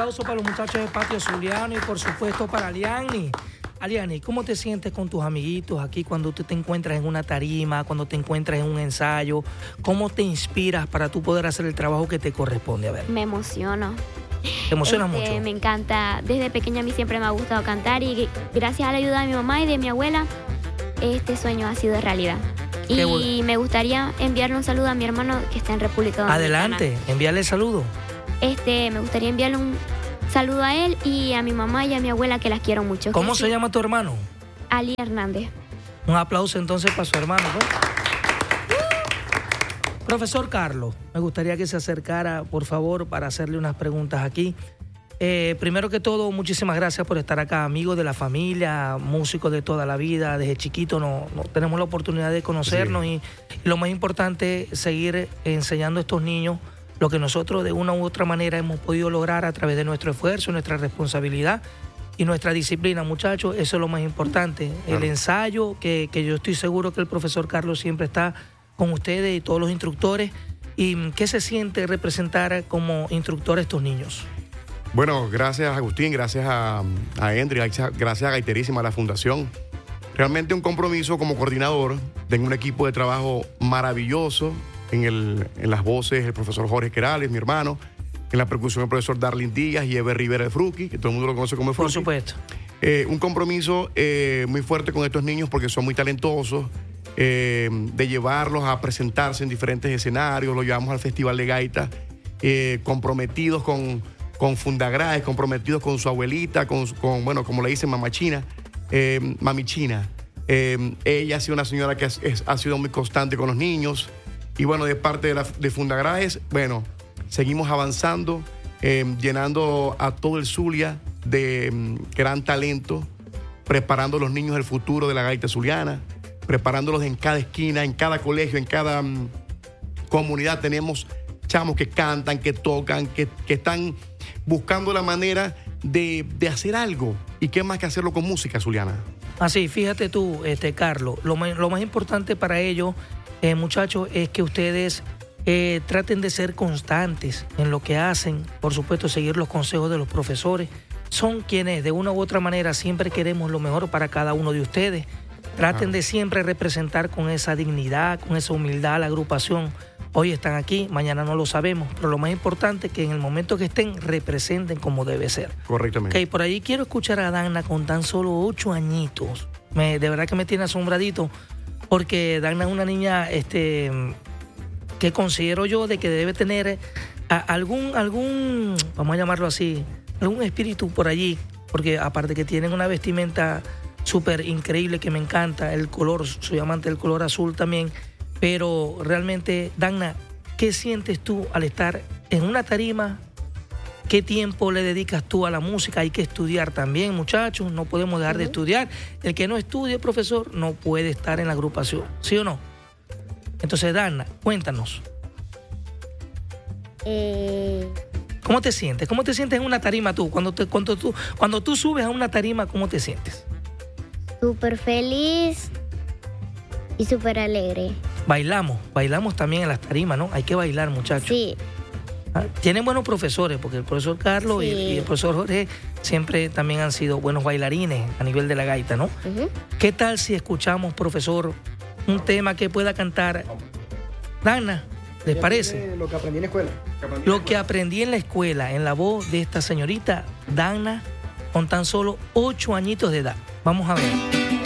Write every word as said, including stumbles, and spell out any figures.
aplauso para los muchachos de Patio Zuliano y por supuesto para Aliani. Aliani, ¿cómo te sientes con tus amiguitos aquí cuando tú te encuentras en una tarima, cuando te encuentras en un ensayo? ¿Cómo te inspiras para tú poder hacer el trabajo que te corresponde? A ver. Me emociono. ¿Te emocionas este, mucho? Me encanta. Desde pequeña a mí siempre me ha gustado cantar y gracias a la ayuda de mi mamá y de mi abuela, este sueño ha sido realidad. Qué y bueno. Me gustaría enviarle un saludo a mi hermano que está en República Dominicana. Adelante, envíale el saludo. Este, me gustaría enviarle un saludo a él y a mi mamá y a mi abuela que las quiero mucho. ¿Cómo se sí. llama tu hermano? Ali Hernández. Un aplauso entonces para su hermano, ¿no? Profesor Carlos, me gustaría que se acercara, por favor, para hacerle unas preguntas aquí. Eh, primero que todo, muchísimas gracias por estar acá, amigo de la familia, músico de toda la vida, desde chiquito no, no tenemos la oportunidad de conocernos sí. y, y lo más importante, seguir enseñando a estos niños lo que nosotros de una u otra manera hemos podido lograr a través de nuestro esfuerzo, nuestra responsabilidad y nuestra disciplina, muchachos, eso es lo más importante. Claro. El ensayo, que, que yo estoy seguro que el profesor Carlos siempre está con ustedes y todos los instructores. ¿Y qué se siente representar como instructor a estos niños? Bueno, gracias Agustín, gracias a, a Endry, gracias a Gaiterísima, a la Fundación. Realmente un compromiso como coordinador. Tengo un equipo de trabajo maravilloso. En, el, en las voces, el profesor Jorge Querales, mi hermano. En la percusión, el profesor Darlin Díaz y Eber Rivera de Fruqui, que todo el mundo lo conoce como Fruqui. Por supuesto. Eh, un compromiso eh, muy fuerte con estos niños porque son muy talentosos. Eh, de llevarlos a presentarse en diferentes escenarios. Los llevamos al Festival de Gaita. Eh, comprometidos con... con Fundagraes, comprometidos con su abuelita, con, con bueno, como le dicen, mamá china, eh, mami china. Eh, ella ha sido una señora que es, es, ha sido muy constante con los niños. Y bueno, de parte de, la, de Fundagraes, bueno, seguimos avanzando, eh, llenando a todo el Zulia de um, gran talento, preparando a los niños del futuro de la gaita zuliana, preparándolos en cada esquina, en cada colegio, en cada um, comunidad. Tenemos chamos que cantan, que tocan, que, que están buscando la manera de, de hacer algo. ¿Y qué más que hacerlo con música, Zuliana? Así, fíjate tú, este, Carlos, lo, lo más importante para ellos, eh, muchachos, es que ustedes eh, traten de ser constantes en lo que hacen. Por supuesto, seguir los consejos de los profesores. Son quienes, de una u otra manera, siempre queremos lo mejor para cada uno de ustedes. Traten ah. de siempre representar con esa dignidad, con esa humildad a la agrupación. Hoy están aquí, mañana no lo sabemos, pero lo más importante es que en el momento que estén, representen como debe ser. Correctamente. Okay, por ahí quiero escuchar a Dagna con tan solo ocho añitos. Me, de verdad que me tiene asombradito, porque Dagna es una niña este, que considero yo de que debe tener a, algún, algún, vamos a llamarlo así, algún espíritu por allí, porque aparte que tienen una vestimenta súper increíble que me encanta, el color, soy amante del color azul también. Pero realmente, Dagna, ¿qué sientes tú al estar en una tarima? ¿Qué tiempo le dedicas tú a la música? Hay que estudiar también, muchachos, no podemos dejar uh-huh. de estudiar. El que no estudie, profesor, no puede estar en la agrupación, ¿sí o no? Entonces, Dagna, cuéntanos. Eh... ¿Cómo te sientes? ¿Cómo te sientes en una tarima tú? Cuando, te, cuando, tú, cuando tú subes a una tarima, ¿cómo te sientes? Súper feliz y súper alegre. Bailamos, bailamos también en las tarimas, ¿no? Hay que bailar, muchachos. Sí. ¿Ah? Tienen buenos profesores, porque el profesor Carlos sí. y, y el profesor Jorge siempre también han sido buenos bailarines a nivel de la gaita, ¿no? Uh-huh. ¿Qué tal si escuchamos, profesor, un tema que pueda cantar Dagna? ¿Les parece? Lo que aprendí en la escuela. Lo que aprendí en la escuela, en la voz de esta señorita Dagna, con tan solo ocho añitos de edad. Vamos a ver.